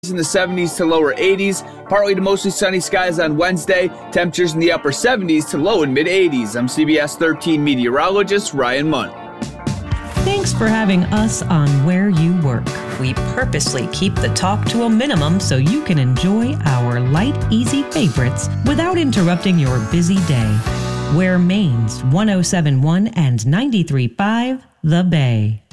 In the 70s to lower 80s, partly to mostly sunny skies on Wednesday, temperatures in the upper 70s to low and mid 80s. I'm CBS 13 meteorologist Ryan Munn. Thanks for having us on Where You Work. We purposely keep the talk to a minimum so you can enjoy our light, easy favorites without interrupting your busy day. We're Maine's 107.1 and 93.5 The Bay.